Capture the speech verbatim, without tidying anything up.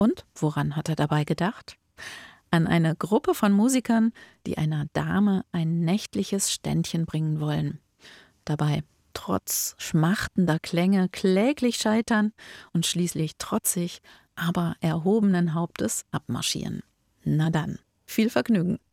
Und woran hat er dabei gedacht? An eine Gruppe von Musikern, die einer Dame ein nächtliches Ständchen bringen wollen. Dabei trotz schmachtender Klänge kläglich scheitern und schließlich trotzig, aber erhobenen Hauptes abmarschieren. Na dann, viel Vergnügen!